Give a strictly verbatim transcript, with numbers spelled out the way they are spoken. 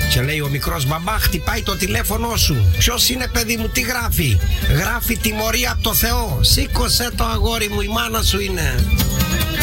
Και λέει ο μικρός: μπαμπά, χτυπάει το τηλέφωνο σου. Ποιος είναι, παιδί μου, τι γράφει? Γράφει τιμωρία από το Θεό. Σήκωσε το, αγόρι μου, η μάνα σου είναι.